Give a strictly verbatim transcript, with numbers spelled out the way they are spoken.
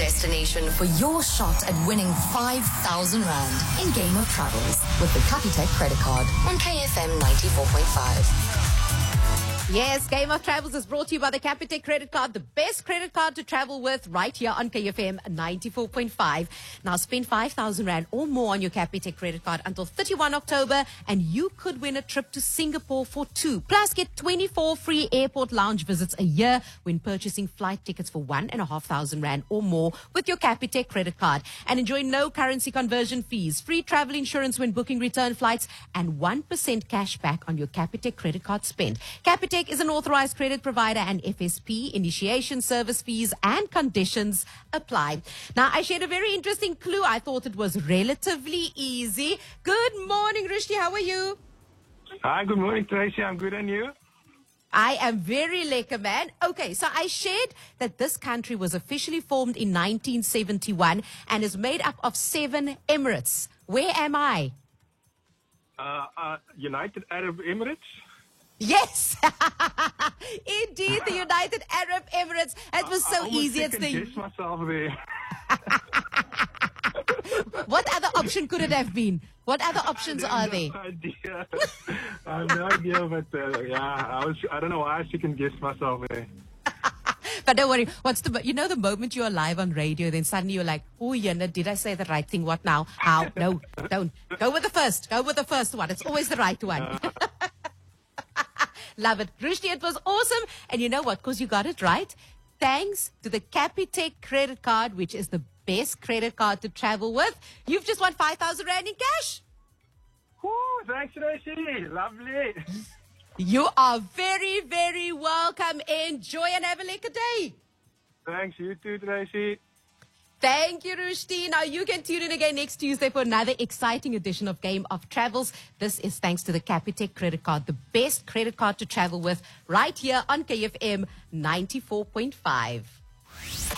destination for your shot at winning five thousand rand in Game of Travels with the Capitec credit card on K F M ninety-four point five. Yes, Game of Travels is brought to you by the Capitec credit card, the best credit card to travel with right here on K F M ninety-four point five. Now spend five thousand rand or more on your Capitec credit card until thirty-first of October and you could win a trip to Singapore for two. Plus get twenty-four free airport lounge visits a year when purchasing flight tickets for one and a half thousand rand or more with your Capitec credit card. And enjoy no currency conversion fees, free travel insurance when booking return flights and one percent cash back on your Capitec credit card spend. Capitec is an authorized credit provider and F S P. Initiation service fees and conditions apply. Now, I shared a very interesting clue. I thought it was relatively easy. Good morning, Rushdie. How are you? Hi, good morning, Tracy. I'm good, and you? I am very lekker, man. Okay, so I shared that this country was officially formed in nineteen seventy-one and is made up of seven emirates. Where am I? Uh, uh, United Arab Emirates? Yes, indeed, the United Arab Emirates. It was so I easy. It's the. guess myself there. What other option could it have been? What other options are there? No idea. I have no idea, but uh, yeah, I was. I don't know why I second guessed myself there. But don't worry. What's the? You know, the moment you're live on radio, then suddenly you're like, "Oh, Yana, did I say the right thing? What now? How? No, don't. Go with the first. Go with the first one. It's always the right one." Love it. Rushdie, it was awesome. And you know what? Because you got it right. Thanks to the Capitec credit card, which is the best credit card to travel with, you've just won five thousand rand in cash. Woo, thanks, Tracy. Lovely. You are very, very welcome. Enjoy and have a lekker day. Thanks, you too, Tracy. Thank you, Rushdie. Now you can tune in again next Tuesday for another exciting edition of Game of Travels. This is thanks to the Capitec credit card, the best credit card to travel with right here on K F M ninety-four point five.